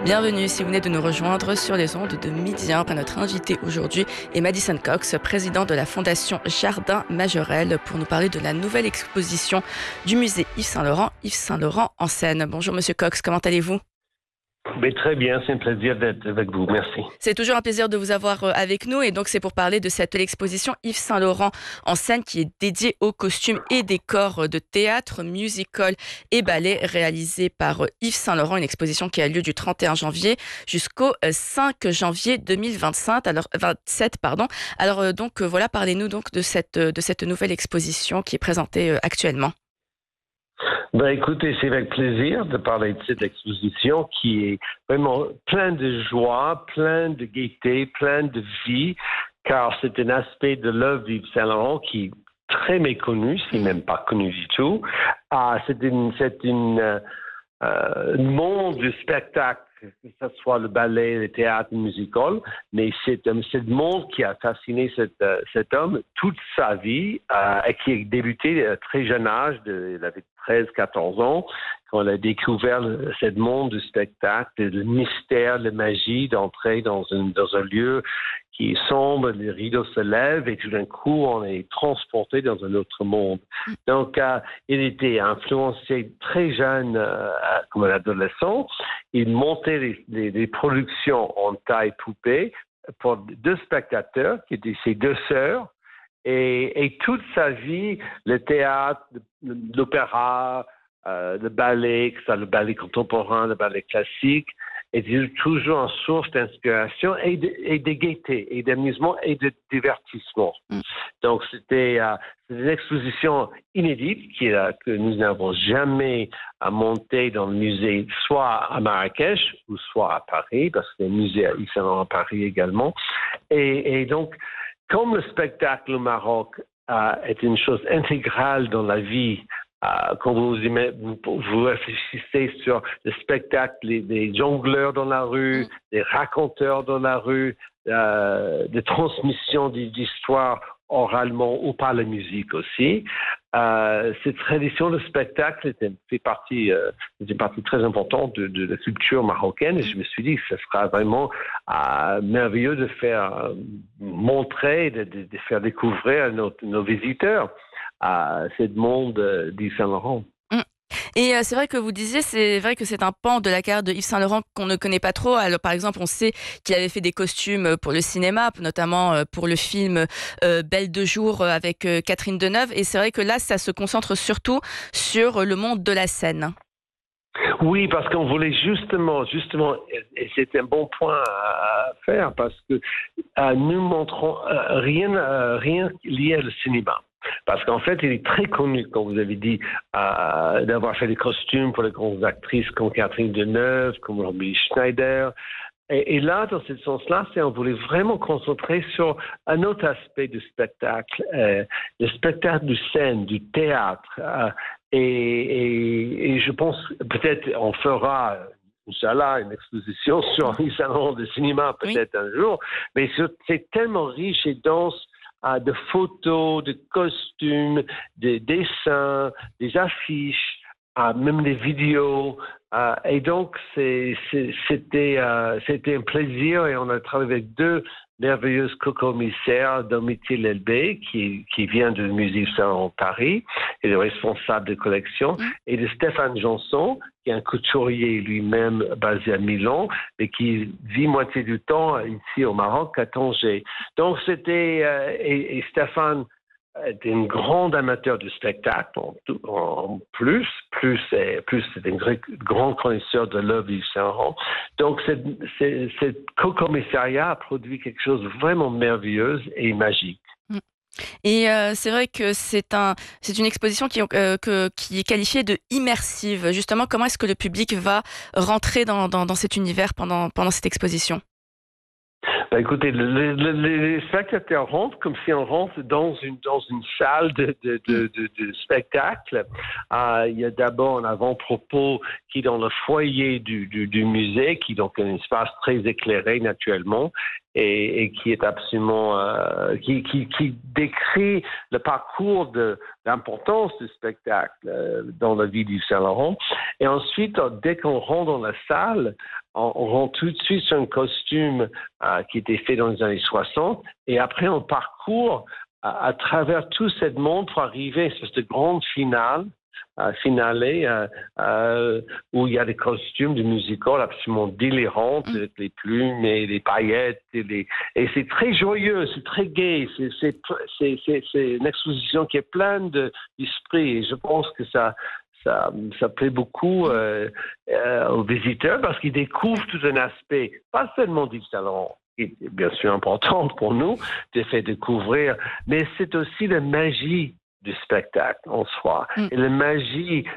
Bienvenue si vous venez de nous rejoindre sur les ondes de Midi 1. Notre invité aujourd'hui est Madison Cox, président de la Fondation Jardin Majorelle, pour nous parler de la nouvelle exposition du musée Yves Saint-Laurent en scène. Bonjour Monsieur Cox, comment allez-vous? Mais très bien, c'est un plaisir d'être avec vous. Merci. C'est toujours un plaisir de vous avoir avec nous et donc c'est pour parler de cette exposition Yves Saint-Laurent en scène qui est dédiée aux costumes et décors de théâtre, musical et ballet réalisés par Yves Saint-Laurent, une exposition qui a lieu du 31 janvier jusqu'au 5 janvier 2025, 27 pardon. Alors voilà, parlez-nous donc de cette nouvelle exposition qui est présentée actuellement. Ben écoutez, c'est avec plaisir de parler de cette exposition qui est vraiment plein de joie, plein de gaieté, plein de vie, car c'est un aspect de l'œuvre d'Yves Saint-Laurent qui est très méconnu, si même pas connu du tout. C'est une monde du spectacle, que ce soit le ballet, le théâtre, le musical, mais c'est un monde qui a fasciné cet homme toute sa vie et qui a débuté à très jeune âge, il avait 13-14 ans, quand il a découvert ce monde du spectacle, le mystère, la magie d'entrer dans un lieu qui est sombre, les rideaux se lèvent et tout d'un coup, on est transporté dans un autre monde. Donc, il était influencé très jeune, comme un adolescent. Il montait les productions en taille poupée pour deux spectateurs, qui étaient ses deux sœurs. Et toute sa vie, le théâtre, l'opéra, le ballet, que ce soit le ballet contemporain, le ballet classique, était toujours une source d'inspiration et de gaieté, et d'amusement et de divertissement. Donc, c'était une exposition inédite que nous n'avons jamais montée dans le musée, soit à Marrakech ou soit à Paris, parce que le musée à Yves Saint-Laurent à Paris également. Et donc, comme le spectacle au Maroc est une chose intégrale dans la vie, quand vous réfléchissez sur le spectacle, des jongleurs dans la rue, des raconteurs dans la rue, des transmissions d'histoires oralement ou par la musique aussi. Cette tradition de spectacle était partie très importante de la culture marocaine et je me suis dit que ce sera vraiment merveilleux de faire montrer, de faire découvrir à nos visiteurs ce monde d'Yves Saint-Laurent. Et c'est vrai que vous disiez, c'est vrai que c'est un pan de la carrière de Yves Saint-Laurent qu'on ne connaît pas trop. Alors, par exemple, on sait qu'il avait fait des costumes pour le cinéma, notamment pour le film Belle de jour avec Catherine Deneuve. Et c'est vrai que là, ça se concentre surtout sur le monde de la scène. Oui, parce qu'on voulait justement, et c'est un bon point à faire, parce que nous montrons rien lié au cinéma. Parce qu'en fait, il est très connu, comme vous avez dit, d'avoir fait des costumes pour les grandes actrices comme Catherine Deneuve, comme Romy Schneider. Et là, dans ce sens-là, on voulait vraiment concentrer sur un autre aspect du spectacle, le spectacle de scène, du théâtre. Et je pense, peut-être, on fera, Inch'Allah, une exposition sur un salon de cinéma, peut-être un jour. Mais c'est tellement riche et dense de photos, de costumes, de dessins, des affiches, même des vidéos. Et donc, c'était un plaisir et on a travaillé avec deux merveilleuses co-commissaires, Domitier Lelbé, qui vient du musée Saint-Laurent Paris, et le responsable de collection, et de Stéphane Janson, qui est un couturier lui-même basé à Milan, mais qui vit moitié du temps ici au Maroc, à Tanger. Donc et Stéphane est un grand amateur de spectacle, en plus c'est un grand connaisseur de l'œuvre d'Yves Saint-Laurent. Donc, cette co-commissariat a produit quelque chose de vraiment merveilleux et magique. Et c'est vrai que c'est une exposition qui est qualifiée de immersive. Justement, comment est-ce que le public va rentrer dans cet univers pendant cette exposition? Écoutez, les spectateurs rentrent comme si on rentre dans une salle de spectacle. Il y a d'abord un avant-propos qui est dans le foyer du musée, qui est donc un espace très éclairé naturellement et qui est absolument qui décrit le parcours de l'importance du spectacle dans la vie du Saint-Laurent. Et ensuite, dès qu'on rentre dans la salle, on rentre tout de suite sur un costume qui était fait dans les années 60 et après on parcourt à travers tout cette monde pour arriver sur cette grande finale où il y a des costumes de musical absolument délirantes, avec les plumes et les paillettes. Et c'est très joyeux, c'est très gai. C'est une exposition qui est pleine d'esprit. Et je pense que ça plaît beaucoup aux visiteurs parce qu'ils découvrent tout un aspect, pas seulement d'Yves Saint Laurent, qui est bien sûr importante pour nous, de faire découvrir, mais c'est aussi la magie du spectacle en soi et la magie